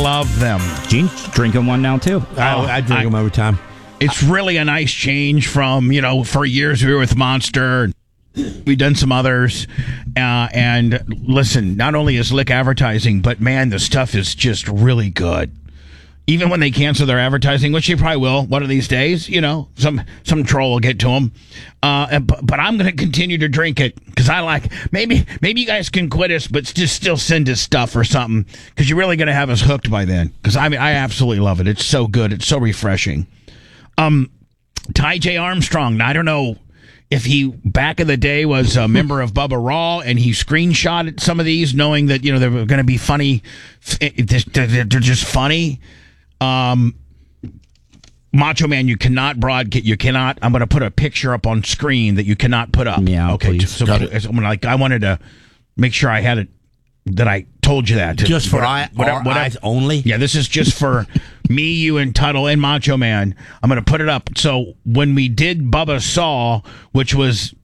love them. Gene's drinking one now, too. I drink them every time. It's really a nice change from, for years we were with Monster. We've done some others. And listen, not only is Lick advertising, but man, the stuff is just really good. Even when they cancel their advertising, which they probably will one of these days, some troll will get to them. But I'm going to continue to drink it because I like. Maybe you guys can quit us, but just still send us stuff or something because you're really going to have us hooked by then. Because I absolutely love it. It's so good. It's so refreshing. Ty J. Armstrong. Now, I don't know if he back in the day was a member of Bubba Raw and he screenshotted some of these, knowing that they were going to be funny. They're just funny. Macho Man, you cannot broadcast. You cannot. I'm going to put a picture up on screen that you cannot put up. Yeah, okay. please. So I wanted to make sure I had it. That I told you that. Just for our eyes only? Yeah, this is just for me, you, and Tuttle, and Macho Man. I'm going to put it up. So when we did Bubba Saw, which was